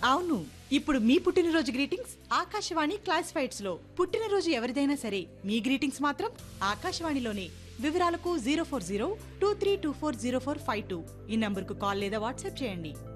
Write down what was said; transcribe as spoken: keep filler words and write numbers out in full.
అవును, ఇప్పుడు మీ పుట్టినరోజు గ్రీటింగ్స్ ఆకాశవాణి క్లాసిఫైడ్స్ లో. పుట్టినరోజు ఎవరిదైనా సరే మీ గ్రీటింగ్స్ మాత్రం ఆకాశవాణిలోనే. వివరాలకు zero four zero two three two four zero four five two ఈ నంబర్ కు కాల్ లేదా వాట్సాప్ చేయండి.